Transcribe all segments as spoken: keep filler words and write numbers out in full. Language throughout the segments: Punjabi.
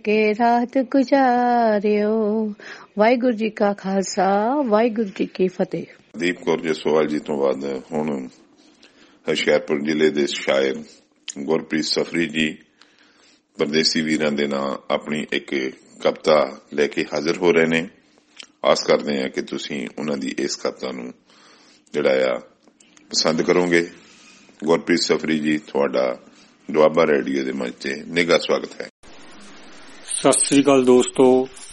के रात गुजारियो। वाहिगुरू जी का खालसा, वाहिगुरू जी की फतेह। ਦੀਪ ਕੌਰ ਜਸਵਾਲ ਜੀ ਤੋਂ ਬਾਅਦ ਹੁਣ ਹੁਸ਼ਿਆਰਪੁਰ ਜ਼ਿਲ੍ਹੇ ਦੇ ਸ਼ਾਇਰ ਗੁਰਪ੍ਰੀਤ ਸਫਰੀ ਜੀ ਪਰਦੇਸੀ ਵੀਰਾਂ ਦੇ ਨਾਂ ਆਪਣੀ ਇੱਕ ਕਵਿਤਾ ਲੈ ਕੇ ਹਾਜ਼ਰ ਹੋ ਰਹੇ ਨੇ। ਆਸ ਕਰਦੇ ਹਾਂ ਕਿ ਤੁਸੀਂ ਉਹਨਾਂ ਦੀ ਇਸ ਕਵਿਤਾ ਨੂੰ ਜਿਹੜਾ ਆ ਪਸੰਦ ਕਰੋਗੇ। ਗੁਰਪ੍ਰੀਤ ਸਫਰੀ ਜੀ, ਤੁਹਾਡਾ ਦੁਆਬਾ ਰੇਡੀਓ ਦੇ ਮੰਚ ਤੇ ਨਿੱਘਾ ਸਵਾਗਤ ਹੈ। ਸਤਿ ਸ੍ਰੀ ਅਕਾਲ ਦੋਸਤੋ।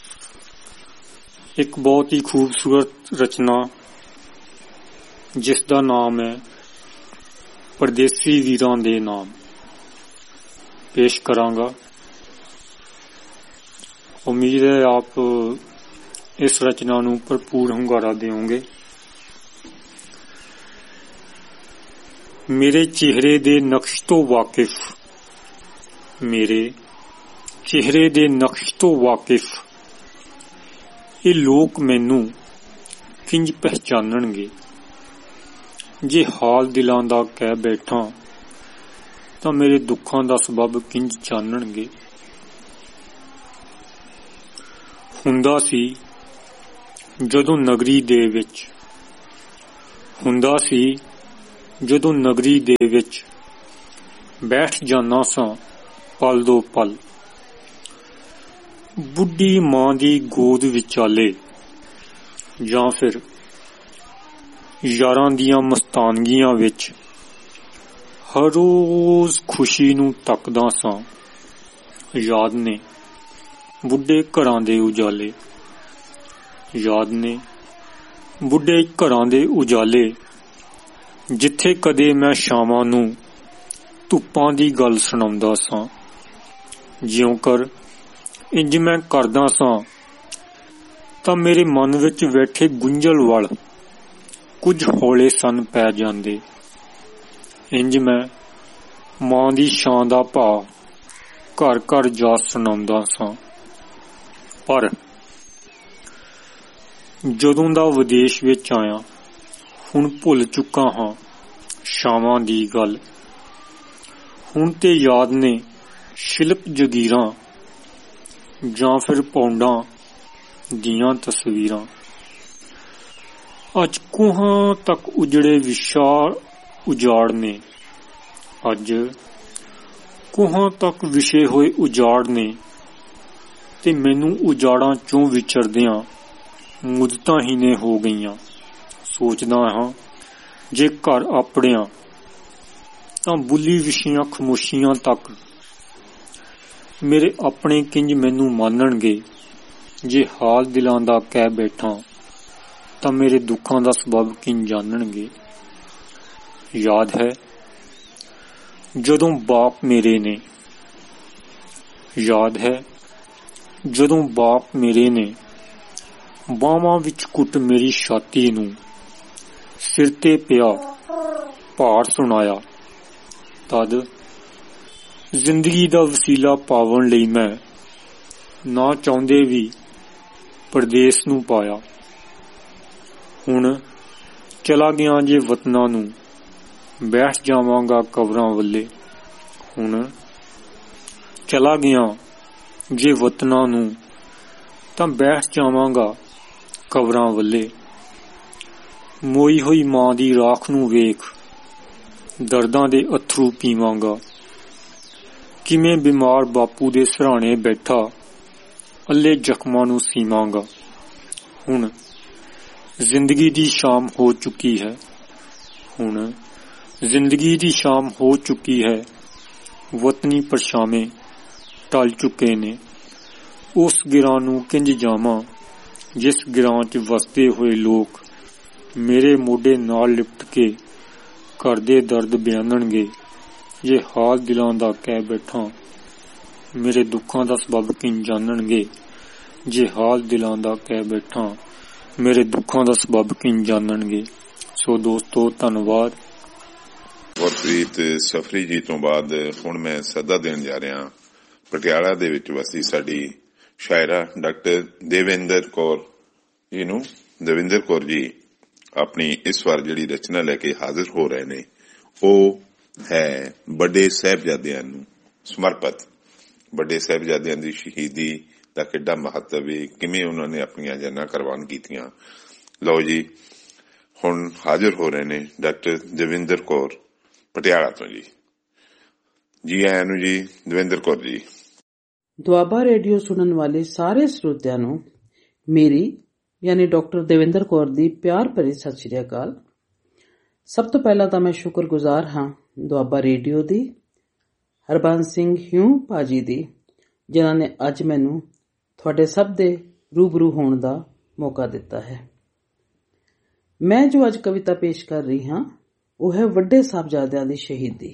ਇੱਕ ਬਹੁਤ ਹੀ ਖੂਬਸੂਰਤ ਰਚਨਾ ਜਿਸ ਦਾ ਨਾਮ ਹੈ ਪਰਦੇਸੀ ਵੀਰਾਂ ਦੇ ਨਾਮ ਪੇਸ਼ ਕਰਾਂਗਾ। ਉਮੀਦ ਹੈ ਆਪ ਇਸ ਰਚਨਾ ਨੂੰ ਭਰਪੂਰ ਹੁੰਗਾਰਾ ਦੇਵੋਗੇ। ਮੇਰੇ ਚਿਹਰੇ ਦੇ ਨਕਸ਼ ਤੋਂ ਵਾਕਿਫ, ਮੇਰੇ ਚਿਹਰੇ ਦੇ ਨਕਸ਼ ਤੋਂ ਵਾਕਿਫ ਇਹ ਲੋਕ ਮੈਨੂੰ ਕਿੰਜ ਪਹਿਚਾਨਣਗੇ। ਜੇ ਹਾਲ ਦਿਲਾਂ ਦਾ ਕਹਿ ਬੈਠਾਂ ਤਾਂ ਮੇਰੇ ਦੁੱਖਾਂ ਦਾ ਸਬਬ ਕਿੰਜ ਜਾਣਨਗੇ। ਹੁੰਦਾ ਸੀ ਜਦੋਂ ਨਗਰੀ ਦੇ ਵਿੱਚ ਹੁੰਦਾ ਸੀ ਜਦੋਂ ਨਗਰੀ ਦੇ ਵਿੱਚ ਬੈਠ ਜਾਨਾ ਸਾਂ ਪਲ ਦੋ ਪਲ, ਬੁੱਢੀ ਮਾਂ ਦੀ ਗੋਦ ਵਿਚਾਲੇ, ਜਾਂ ਫਿਰ ਯਾਰਾਂ ਦੀਆਂ ਮਸਤਾਨਗੀਆਂ ਵਿੱਚ ਹਰ ਰੋਜ਼ ਖੁਸ਼ੀ ਨੂੰ ਤੱਕਦਾ ਸਾਂ। ਯਾਦ ਨੇ ਬੁੱਢੇ ਘਰਾਂ ਦੇ ਉਜਾਲੇ, ਯਾਦ ਨੇ ਬੁੱਢੇ ਘਰਾਂ ਦੇ ਉਜਾਲੇ, ਜਿੱਥੇ ਕਦੇ ਮੈਂ ਸ਼ਾਮਾਂ ਨੂੰ ਧੁੱਪਾਂ ਦੀ ਗੱਲ ਸੁਣਾਉਂਦਾ ਸਾਂ। ਜਿਉਂ ਕਰ ਇੰਜ ਮੈਂ ਕਰਦਾ ਸਾਂ ਤਾਂ ਮੇਰੇ ਮਨ ਵਿੱਚ ਬੈਠੇ ਗੁੰਝਲ ਵੱਲ ਕੁਝ ਹੌਲੇ ਸੰਨ ਪੈ ਜਾਂਦੇ। ਇੰਜ ਮੈਂ ਮਾਂ ਦੀ ਛਾਂ ਦਾ ਭਾਅ ਘਰ ਘਰ ਜਾ ਸੁਣਾਉਂਦਾ ਸਾਂ। ਪਰ ਜਦੋਂ ਦਾ ਵਿਦੇਸ਼ ਵਿੱਚ ਆਇਆ ਹੁਣ ਭੁੱਲ ਚੁੱਕਾ ਹਾਂ ਛਾਵਾਂ ਦੀ ਗੱਲ। ਹੁਣ ਤੇ ਯਾਦ ਨੇ ਸ਼ਿਲਪ ਜਗੀਰਾਂ ਜਾਂ ਫਿਰ ਪੌਂਡਾਂ ਦੀਆਂ ਤਸਵੀਰਾਂ। ਅੱਜ ਕੋਹਾਂ ਤੱਕ ਉਜੜੇ ਵਿਸ਼ਾਲ ਉਜਾੜ ਨੇ, ਅੱਜ ਕੋਹਾਂ ਤੱਕ ਵਿਛੇ ਹੋਏ ਉਜਾੜ ਨੇ, ਤੇ ਮੈਨੂੰ ਉਜਾੜਾਂ ਚੋਂ ਵਿਚਰਦਿਆਂ ਮੁੱਦਤਾਂ ਹੀ ਨੇ ਹੋ ਗਈਆਂ। ਸੋਚਦਾ ਹਾਂ ਜੇ ਘਰ ਆਪਣਿਆਂ ਤਾਂ ਬੁੱਲੀ ਵਿਛੀਆਂ ਖਾਮੋਸ਼ੀਆਂ ਤੱਕ ਮੇਰੇ ਆਪਣੇ ਕਿੰਜ ਮੈਨੂੰ ਮਾਨਣਗੇ। ਜੇ ਹਾਲ ਦਿਲਾਂ ਦਾ ਕਹਿ ਬੈਠਾਂ ਤਾਂ ਮੇਰੇ ਦੁੱਖਾਂ ਦਾ ਸਬਬ ਕਿੰਜ ਜਾਣਨਗੇ। ਯਾਦ ਹੈ ਜਦੋਂ ਬਾਪ ਮੇਰੇ ਨੇ, ਯਾਦ ਹੈ ਜਦੋਂ ਬਾਪ ਮੇਰੇ ਨੇ ਬਾਹਾਂ ਵਿੱਚ ਕੁੱਟ ਮੇਰੀ ਛਾਤੀ ਨੂੰ ਸਿਰ ਤੇ ਪਿਆ ਭਾਰ ਸੁਣਾਇਆ। ਤਦ ਜ਼ਿੰਦਗੀ ਦਾ ਵਸੀਲਾ ਪਾਵਣ ਲਈ ਮੈਂ ਨਾ ਚਾਹੁੰਦੇ ਵੀ ਪਰਦੇਸ ਨੂੰ ਪਾਇਆ। ਹੁਣ ਚਲਾ ਗਿਆ ਜੇ ਵਤਨਾਂ ਨੂੰ ਬੈਠ ਜਾਵਾਂਗਾ ਕਬਰਾਂ ਵੱਲੇ। ਹੁਣ ਚਲਾ ਗਿਆ ਜੇ ਵਤਨਾਂ ਨੂੰ ਤਾਂ ਬੈਠ ਜਾਵਾਂਗਾ ਕਬਰਾਂ ਵੱਲੇ। ਮੋਈ ਹੋਈ ਮਾਂ ਦੀ ਰਾਖ ਨੂੰ ਵੇਖ ਦਰਦਾਂ ਦੇ ਅਥਰੂ ਪੀਵਾਂਗਾ। ਕਿਵੇਂ ਬਿਮਾਰ ਬਾਪੂ ਦੇ ਸਿਰਹਾਣੇ ਬੈਠਾ ਅੱਲੇ ਜ਼ਖਮਾਂ ਨੂੰ ਸੀਵਾਂਗਾ। ਹੁਣ ਜ਼ਿੰਦਗੀ ਦੀ ਸ਼ਾਮ ਹੋ ਚੁੱਕੀ ਹੈ, ਹੁਣ ਜ਼ਿੰਦਗੀ ਦੀ ਸ਼ਾਮ ਹੋ ਚੁੱਕੀ ਹੈ। ਵਤਨੀ ਪਰਛਾਵੇਂ ਟਲ ਚੁੱਕੇ ਨੇ। ਉਸ ਗਿਰਾਂ ਨੂੰ ਕਿੰਜ ਜਾਵਾਂ ਜਿਸ ਗਿਰਾਂ 'ਚ ਵਸਦੇ ਹੋਏ ਲੋਕ ਮੇਰੇ ਮੋਢੇ ਨਾਲ ਲਿਪਟ ਕੇ ਘਰ ਦੇ ਦਰਦ ਬਿਆਨਣਗੇ। ਜੇ ਹਾਲ ਦਿਲਾਂ ਦਾ ਕਹਿ ਬੈਠਾਂ ਮੇਰੇ ਦੁੱਖਾਂ ਦਾ ਸਬਬ ਕਿੰਜ ਜਾਣਨਗੇ। ਜੇ ਹਾਲ ਦਿਲਾਂ ਦਾ ਕਹਿ ਬੈਠਾਂ ਮੇਰੇ ਦੁੱਖਾਂ ਦਾ ਸਬਬ ਕਿੰਜ ਜਾਣਨਗੇ। ਸੋ ਦੋਸਤੋ, ਧੰਨਵਾਦ। ਗੁਰਪ੍ਰੀਤ ਸਫਰੀ ਜੀ ਤੋਂ ਬਾਅਦ ਹੁਣ ਮੈਂ ਸੱਦਾ ਦੇਣ ਜਾ ਰਿਹਾ ਪਟਿਆਲਾ ਦੇ ਵਿੱਚ ਵਸਦੀ ਸਾਡੀ ਸ਼ਾਇਰਾ ਡਾਕਟਰ ਦੇਵਿੰਦਰ ਕੌਰ ਜੀ ਨੂੰ। ਦੇਵਿੰਦਰ ਕੌਰ ਜੀ ਆਪਣੀ ਇਸ ਵਾਰ ਜਿਹੜੀ ਰਚਨਾ ਲੈ ਕੇ ਹਾਜ਼ਰ ਹੋ ਰਹੇ ਨੇ ਉਹ ਹੈ ਵੱਡੇ ਸਾਹਿਬਜ਼ਾਦਿਆਂ ਨੂੰ ਸਮਰਪਿਤ। ਵੱਡੇ ਸਾਹਿਬਜ਼ਾਦਿਆਂ ਦੀ ਸ਼ਹੀਦੀ ਦਾ ਕਿੱਡਾ ਮਹੱਤਵ ਹੈ, ਕਿਵੇਂ ਉਹਨਾਂ ਨੇ ਆਪਣੀਆਂ ਜਾਨਾਂ ਕੁਰਬਾਨ ਕੀਤੀਆਂ। ਲਓ ਜੀ, ਹੁਣ ਹਾਜ਼ਰ ਹੋ ਰਹੇ ਨੇ ਡਾਕਟਰ ਦਵਿੰਦਰ ਕੌਰ ਪਟਿਆਲਾ ਤੋਂ। ਜੀ ਜੀ ਆਇਆਂ ਨੂੰ ਜੀ ਦਵਿੰਦਰ ਕੌਰ ਜੀ। ਦੁਆਬਾ ਰੇਡੀਓ ਸੁਣਨ ਵਾਲੇ ਸਾਰੇ ਸਰੋਤਿਆਂ ਨੂੰ ਮੇਰੀ ਯਾਨੀ ਡਾਕਟਰ ਦਵਿੰਦਰ ਕੌਰ ਦੀ ਪਿਆਰ ਭਰੀ ਸਤਿ ਸ਼੍ਰੀ ਅਕਾਲ। ਸਭ ਤੋਂ ਪਹਿਲਾਂ ਤਾਂ ਮੈਂ ਸ਼ੁਕਰਗੁਜ਼ਾਰ ਹਾਂ ਦੁਆਬਾ ਰੇਡੀਓ ਦੀ, ਹਰਬੰਸ ਸਿੰਘ ਹਿਊ ਭਾਜੀ ਦੀ, ਜਿਨ੍ਹਾਂ ਨੇ ਅੱਜ ਮੈਨੂੰ ਤੁਹਾਡੇ ਸਭ ਦੇ ਰੂਬਰੂ ਹੋਣ ਦਾ ਮੌਕਾ ਦਿੱਤਾ ਹੈ। ਮੈਂ ਜੋ ਅੱਜ ਕਵਿਤਾ ਪੇਸ਼ ਕਰ ਰਹੀ ਹਾਂ ਉਹ ਹੈ ਵੱਡੇ ਸਾਹਿਬਜ਼ਾਦਿਆਂ ਦੀ ਸ਼ਹੀਦੀ।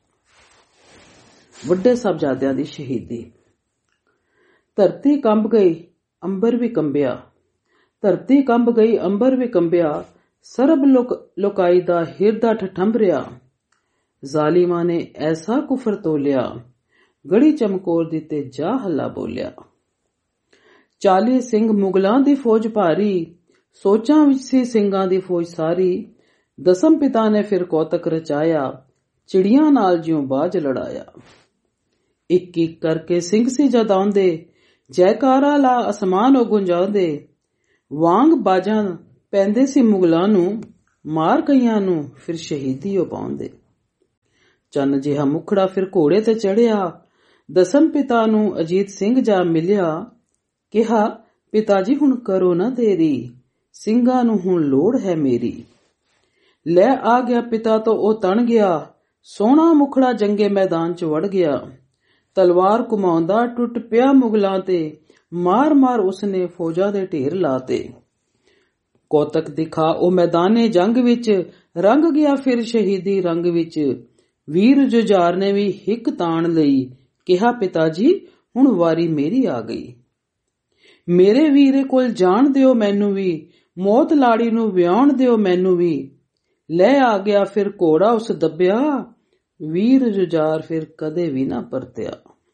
ਵੱਡੇ ਸਾਹਿਬਜ਼ਾਦਿਆਂ ਦੀ ਸ਼ਹੀਦੀ। ਧਰਤੀ ਕੰਬ ਗਈ ਅੰਬਰ ਵੀ ਕੰਬਿਆ, ਧਰਤੀ ਕੰਬ ਗਈ ਅੰਬਰ ਵੀ ਕੰਬਿਆ, ਸਰਬ ਲੋਕ ਲੋਕਾਈ ਦਾ ਹਿਰਦਾ ਠਠੰਬਰਿਆ। ਜ਼ਾਲਿਮਾਂ ਨੇ ਐਸਾ ਕੁਫਰ ਤੋਲਿਆ, ਗੜੀ ਚਮਕੌਰ ਦੀ ਤੇ ਜਾ ਹੱਲਾ ਬੋਲਿਆ। ਚਾਲੀ ਸਿੰਘ ਮੁਗਲਾਂ ਦੀ ਫੌਜ ਭਾਰੀ, ਸੋਚਾਂ ਵਿੱਚ ਸੀ ਸਿੰਘਾਂ ਦੀ ਫੌਜ ਸਾਰੀ। ਦਸਮ ਪਿਤਾ ਨੇ ਫਿਰ ਕੌਤਕ ਰਚਾਇਆ, ਚਿੜੀਆਂ ਨਾਲ ਜਿਉਂ ਬਾਜ ਲੜਾਇਆ। ਇੱਕ ਇੱਕ ਕਰਕੇ ਸਿੰਘ ਸੀ ਜਦ ਆਉਂਦੇ, ਜੈਕਾਰਾ ਲਾ ਅਸਮਾਨ ਉਹ ਗੁੰਜਾਉਂਦੇ। ਵਾਂਗ ਬਾਜਾਂ ਪੈਂਦੇ ਸੀ ਮੁਗਲਾਂ ਨੂੰ, ਮਾਰ ਕਈਆਂ ਨੂੰ ਫਿਰ ਸ਼ਹੀਦੀ ਉਹ ਪਾਉਂਦੇ। ਚੰਨ ਜਿਹਾ ਮੁਖੜਾ ਫਿਰ ਘੋੜੇ ਤੇ ਚੜਿਆ, ਦਸਮ ਪਿਤਾ ਨੂੰ ਅਜੀਤ ਸਿੰਘ ਜਾ ਮਿਲਿਆ। ਕਿਹਾ ਪਿਤਾ ਜੀ ਹੁਣ ਕਰੋ ਨਾ ਦੇਰੀ, ਸਿੰਘਾਂ ਨੂੰ ਹੁਣ ਲੋੜ ਹੈ ਮੇਰੀ। ਲੈ ਆ ਗਿਆ ਪਿਤਾ ਤੋਂ ਉਹ ਤਣ ਗਿਆ, ਸੋਹਣਾ ਮੁਖੜਾ ਜੰਗੇ ਮੈਦਾਨ ਚ ਵੜ ਗਿਆ। ਤਲਵਾਰ ਘੁਮਾਉਂਦਾ ਟੁੱਟ ਪਿਆ ਮੁਗਲਾਂ ਤੇ, ਮਾਰ ਮਾਰ ਉਸਨੇ ਫੌਜਾਂ ਦੇ ਢੇਰ ਲਾਤੇ। ਕੌਤਕ ਦਿਖਾ ਉਹ ਮੈਦਾਨੇ ਜੰਗ ਵਿੱਚ, ਰੰਗ ਗਿਆ ਫਿਰ ਸ਼ਹੀਦੀ ਰੰਗ ਵਿੱਚ। ਵੀਰ ਜੁਝਾਰ ਨੇ ਵੀ ਹਿੱਕ ਤਾਣ ਲਈ, ਕਿਹਾ ਪਿਤਾ ਜੀ ਹੁਣ ਵਾਰੀ ਮੇਰੀ ਆ ਗਈ। ਮੇਰੇ ਵੀਰੇ ਕੋਲ ਜਾਣ ਦਿਓ ਮੈਨੂੰ ਵੀ, ਮੌਤ ਲਾੜੀ ਨੂੰ ਵਿਆਉਣ ਦਿਓ ਮੈਨੂੰ ਵੀ। ਲੈ ਆ ਗਿਆ ਫਿਰ ਘੋੜਾ ਉਸ ਦੱਬਿਆ, ਵੀਰ ਜੁਝਾਰ ਫਿਰ ਕਦੇ ਵੀ ਨਾ ਪਰਤਿਆ।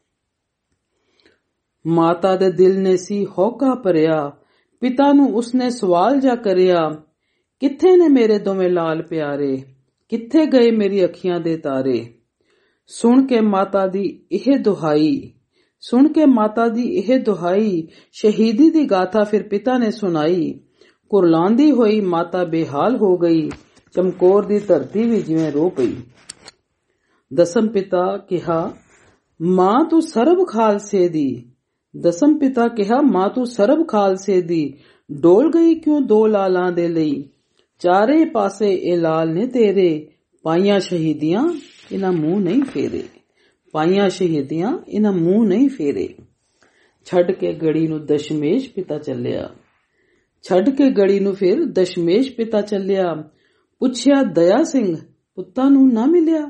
ਮਾਤਾ ਦੇ ਦਿਲ ਨੇ ਸੀ ਹੌਕਾ ਭਰਿਆ, ਪਿਤਾ ਨੂੰ ਉਸਨੇ ਸਵਾਲ ਜਾ ਕਰਿਆ। ਕਿੱਥੇ ਨੇ ਮੇਰੇ ਦੋਵੇਂ ਲਾਲ ਪਿਆਰੇ, ਕਿੱਥੇ ਗਏ ਮੇਰੀ ਅੱਖੀਆਂ ਦੇ ਤਾਰੇ। ਸੁਣ ਕੇ ਮਾਤਾ ਦੀ ਇਹ ਦੁਹਾਈ, ਸੁਣ ਕੇ ਮਾਤਾ ਦੀ ਇਹ ਦੁਹਾਈ, ਸ਼ਹੀਦੀ ਦੀ ਗਾਥਾ ਫਿਰ ਪਿਤਾ ਨੇ ਸੁਣਾਈ। ਕੁਰਲਾਂਦੀ ਹੋਈ ਮਾਤਾ ਬੇਹਾਲ ਹੋ ਗਈ, ਚਮਕੌਰ ਦੀ ਧਰਤੀ ਵੀ ਜਿਵੇਂ ਰੋ ਪਈ। ਦਸਮ ਪਿਤਾ ਕਿਹਾ ਮਾਂ ਤੂੰ ਸਰਬ ਖਾਲਸੇ ਦੀ, ਦਸਮ ਪਿਤਾ ਕਿਹਾ ਮਾਂ ਤੂੰ ਸਰਬ ਖਾਲਸੇ ਦੀ। ਡੋਲ ਗਈ ਕਿਉਂ ਦੋ ਲਾਲਾਂ ਦੇ ਲਈ, ਚਾਰੇ ਪਾਸੇ ਇਹ ਲਾਲ ਨੇ ਤੇਰੇ। ਪਾਈਆਂ ਸ਼ਹੀਦੀਆਂ ਇਹਨਾਂ ਮੂੰਹ ਨਹੀਂ ਫੇਰੇ, ਪਾਈਆਂ ਸ਼ਹੀਦੀਆਂ ਇਹਨਾਂ ਮੂੰਹ ਨਹੀਂ ਫੇਰੇ। ਛੱਡ ਕੇ ਗੜੀ ਨੂੰ ਦਸ਼ਮੇਸ਼ ਪਿਤਾ ਚੱਲਿਆ, ਛੱਡ ਕੇ ਗੜੀ ਨੂੰ ਫਿਰ ਦਸ਼ਮੇਸ਼ ਪਿਤਾ ਚੱਲਿਆ। ਪੁੱਛਿਆ ਦਇਆ ਸਿੰਘ ਪੁੱਤਾਂ ਨੂੰ ਨਾ ਮਿਲਿਆ,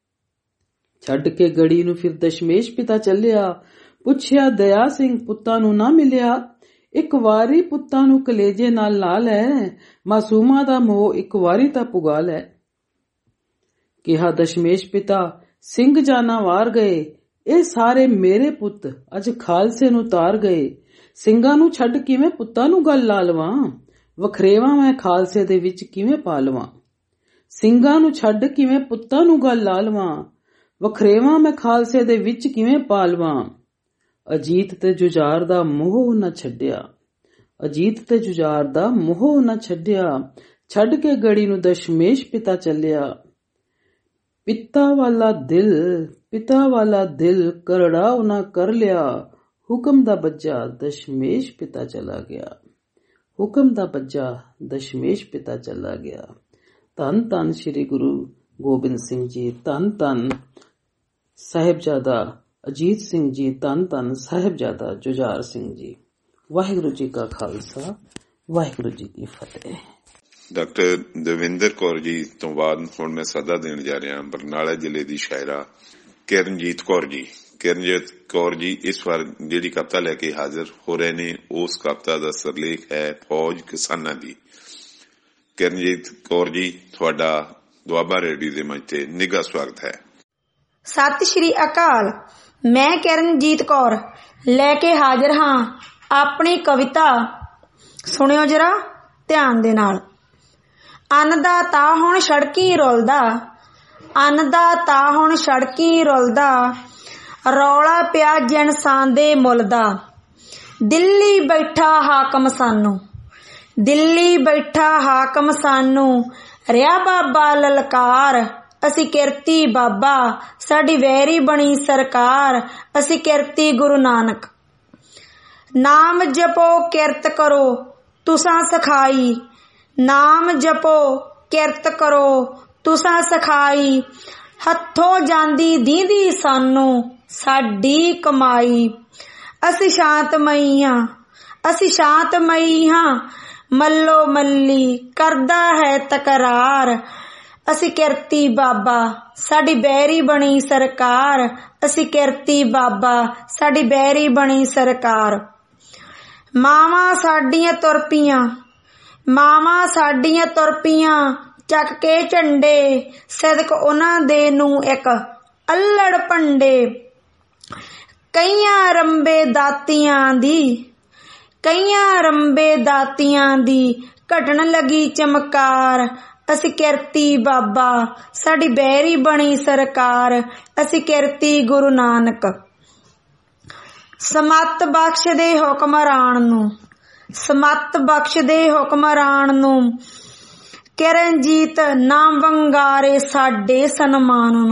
ਛੱਡ ਕੇ ਗੜੀ ਨੂੰ ਫਿਰ ਦਸ਼ਮੇਸ਼ ਪਿਤਾ ਚੱਲਿਆ। ਪੁੱਛਿਆ ਦਇਆ ਸਿੰਘ ਪੁੱਤਾਂ ਨੂੰ ਨਾ ਮਿਲਿਆ। ਇੱਕ ਵਾਰੀ ਪੁੱਤਾਂ ਨੂੰ ਕਲੇਜੇ ਨਾਲ ਲਾ ਲੈ, ਮਾਸੂਮਾਂ ਦਾ ਮੋਹ ਇੱਕ ਵਾਰੀ ਤਾਂ ਪੁਗਾ ਲੈ। ਕਿਹਾ ਦਸ਼ਮੇਸ਼ ਪਿਤਾ ਸਿੰਘ ਜਾਨਾ ਵਾਰ ਗਏ, ਇਹ ਸਾਰੇ ਮੇਰੇ ਪੁੱਤ ਅੱਜ ਖਾਲਸੇ ਨੂੰ ਤਾਰ ਗਏ। ਸਿੰਘਾਂ ਨੂੰ ਛੱਡ ਕਿਵੇਂ ਪੁੱਤਾਂ ਨੂੰ ਗੱਲ ਲਾ ਲਵਾਂ, ਵਖਰੇਵਾਂ ਮੈਂ ਖਾਲਸੇ ਦੇ ਵਿੱਚ ਕਿਵੇਂ ਪਾ ਲਵਾਂ। ਸਿੰਘਾਂ ਨੂੰ ਛੱਡ ਕਿਵੇਂ ਪੁੱਤਾਂ ਨੂੰ ਗੱਲ ਲਾ ਲਵਾਂ, ਵਖਰੇਵਾਂ ਮੈਂ ਖਾਲਸੇ ਦੇ ਵਿੱਚ ਕਿਵੇਂ ਪਾ ਲਵਾਂ। ਅਜੀਤ ਤੇ ਜੁਝਾਰ ਦਾ ਮੋਹ ਨਾ ਛੱਡਿਆ, ਅਜੀਤ ਤੇ ਜੁਝਾਰ ਦਾ ਮੋਹ ਨਾ ਛੱਡਿਆ। ਛੱਡ ਕੇ ਗੜੀ ਨੂੰ ਦਸ਼ਮੇਸ਼ ਪਿਤਾ ਚੱਲਿਆ। ਪਿਤਾ ਵਾਲਾ ਦਿਲ, ਪਿਤਾ ਵਾਲਾ ਦਿਲ ਕਰੜਾ ਉਹਨਾਂ ਕਰ ਲਿਆ। ਹੁਕਮ ਦਾ ਬੱਜਾ ਦਸ਼ਮੇਸ਼ ਪਿਤਾ ਚਲਾ ਗਿਆ, ਹੁਕਮ ਦਾ ਬੱਜਾ ਦਸ਼ਮੇਸ਼ ਪਿਤਾ ਚਲਾ ਗਿਆ। ਧੰਨ ਧੰਨ ਸ਼੍ਰੀ ਗੁਰੂ ਗੋਬਿੰਦ ਸਿੰਘ ਜੀ, ਧੰਨ ਧੰਨ ਸਾਹਿਬਜ਼ਾਦਾ ਅਜੀਤ ਸਿੰਘ ਜੀ, ਧੰਨ ਧੰਨ ਸਾਹਿਬਜ਼ਾਦਾ ਜੁਝਾਰ ਸਿੰਘ ਜੀ। ਵਾਹਿਗੁਰੂ ਜੀ ਕਾ ਖਾਲਸਾ, ਵਾਹਿਗੁਰੂ ਜੀ ਕੀ ਫਤਿਹ। ਡਾਕਟਰ ਦਵਿੰਦਰ ਕੌਰ ਜੀ ਤੋਂ ਬਾਅਦ ਹੁਣ ਮੈਂ ਸੱਦਾ ਦੇਣ ਜਾ ਰਿਹਾ ਬਰਨਾਲਾ ਜ਼ਿਲ੍ਹੇ ਦੀ ਸ਼ਾਇਰਾ ਕਿਰਨਜੀਤ ਕੌਰ ਜੀ। ਕਿਰਨਜੀਤ ਕੌਰ ਜੀ ਇਸ ਵਾਰ ਜਿਹੜੀ ਕਵਿਤਾ ਲੈ ਕੇ ਹਾਜ਼ਰ ਹੋ ਰਹੇ ਨੇ, ਉਸ ਕਵਿਤਾ ਦਾ ਸਿਰਲੇਖ ਹੈ ਫੌਜ ਕਿਸਾਨਾਂ ਦੀ। ਕਿਰਨਜੀਤ ਕੌਰ ਜੀ, ਤੁਹਾਡਾ ਦੁਆਬਾ ਰੇਡੀਓ ਦੇ ਮੰਚ ਤੇ ਨਿੱਘਾ ਸਵਾਗਤ ਹੈ। ਸਤਿ ਸ਼੍ਰੀ ਅਕਾਲ। ਮੈਂ ਕਿਰਨਜੀਤ ਕੌਰ ਲੈ ਕੇ ਹਾਜ਼ਰ ਹਾਂ ਆਪਣੀ ਕਵਿਤਾ। ਸੁਣਿਓ ਜਰਾ ਧਿਆਨ ਦੇ ਨਾਲ। ਅੰਨ ਦਾ ਤਾਂ ਹੁਣ ਸੜਕੀ ਰੁਲਦਾ, ਅੰਨ ਦਾ ਤਾਂ ਹੁਣ ਸੜਕੀ ਰੁਲਦਾ, ਰੌਲਾ ਪਿਆ ਜਨਸਾਨ ਦੇ ਮੁੱਲ ਦਾ। ਦਿੱਲੀ ਬੈਠਾ ਹਾਕਮ ਸਾਨੂੰ, ਦਿੱਲੀ ਬੈਠਾ ਹਾਕਮ ਸਾਨੂੰ, ਰਿਹਾ ਬਾਬਾ ਲਲਕਾਰ। ਅਸੀਂ ਕਿਰਤੀ ਬਾਬਾ, ਸਾਡੀ ਵੈਰੀ ਬਣੀ ਸਰਕਾਰ। ਅਸੀਂ ਕਿਰਤੀ ਗੁਰੂ ਨਾਨਕ। ਨਾਮ ਜਪੋ ਕਿਰਤ ਕਰੋ ਤੁਸਾਂ ਸਖਾਈ, ਨਾਮ ਜਪੋ ਕਿਰਤ ਕਰੋ ਤੁਸਾਂ ਸਖਾਈ। ਹੱਥੋਂ ਜਾਂਦੀ ਦੀਂਦੀ ਸਾਨੂੰ ਸਾਡੀ ਕਮਾਈ। ਅਸੀਂ ਸ਼ਾਂਤਮਈ ਹਾਂ, ਅਸੀਂ ਸ਼ਾਂਤਮਈ ਹਾਂ, ਮੱਲੋ ਮੱਲੀ ਕਰਦਾ ਹੈ ਤਕਰਾਰ। ਅਸੀਂ ਕਿਰਤੀ ਬਾਬਾ, ਸਾਡੀ ਬੈਰੀ ਬਣੀ ਸਰਕਾਰ। ਅਸੀਂ ਕਿਰਤੀ ਬਾਬਾ, ਸਾਡੀ ਬੈਰੀ ਬਣੀ ਸਰਕਾਰ। ਮਾਵਾਂ ਸਾਡੀਆਂ ਤੁਰ ਪਈਆਂ, ਮਾਵਾਂ ਸਾਡੀਆਂ ਤੁਰ ਪਈਆਂ, ਚੱਕ ਕੇ ਝੰਡੇ। ਸਦਕ ਉਹਨਾਂ ਦੇ ਨੂੰ ਇੱਕ ਅੱਲੜ ਭੰਡੇ। ਕਈਆਂ ਰੰਬੇ ਦਾਤੀਆਂ ਦੀ, ਕਈਆਂ ਰੰਬੇ ਦਾਤੀਆਂ ਦੀ, ਘਟਣ ਲੱਗੀ ਚਮਕਾਰ। ਅਸੀਂ ਕਿਰਤੀ ਬਾਬਾ, ਸਾਡੀ ਬੈਰੀ ਬਣੀ ਸਰਕਾਰ। ਅਸੀਂ ਕਿਰਤੀ ਗੁਰੂ ਨਾਨਕ। ਸਮੱਤ ਬਖਸ਼ ਦੇ ਹੁਕਮਰਾਨ ਨੂੰ, ਸਮੱਤ ਬਖਸ਼ ਦੇ ਹੁਕਮਰਾਨ ਨੂੰ। ਕਿਰਨਜੀਤ ਨਾਮ ਵੰਗਾਰੇ ਸਾਡੇ ਸਨਮਾਨ ਨੂੰ।